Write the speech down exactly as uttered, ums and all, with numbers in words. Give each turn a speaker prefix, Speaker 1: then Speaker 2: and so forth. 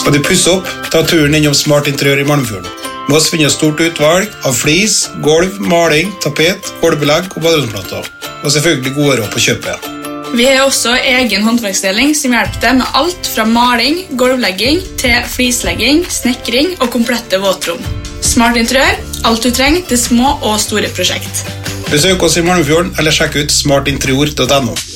Speaker 1: Skal du pusse opp, ta turen innom Smart Interiør i Malmfjorden. Med oss finner stort utvalg av flis, gulv, maling, tapet, gulvbelegg og baderomsplater. Og selvfølgelig gode råd på kjøpet.
Speaker 2: Vi har også egen håndverksdeling som hjelper deg med alt fra maling, gulvlegging til flislegging, snekring og komplette våtrom. Smart Interiør, alt du trenger til små og store prosjekt.
Speaker 1: Besøk oss i Malmfjorden eller sjekk ut smart interior punktum no.